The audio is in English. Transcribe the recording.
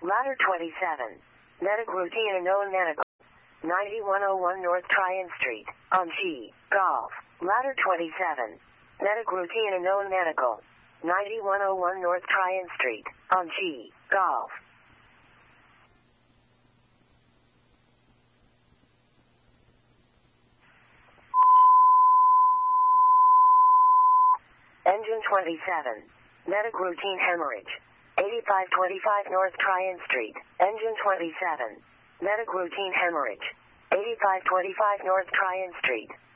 Ladder 27. Medic routine unknown medical. 9101 North Tryon Street, on G, Golf. Ladder 27. Medic routine unknown medical. 9101 North Tryon Street, on G, Golf. Engine 27. Medic routine hemorrhage. 8525 North Tryon Street, Engine 27. Medic routine hemorrhage. 8525 North Tryon Street.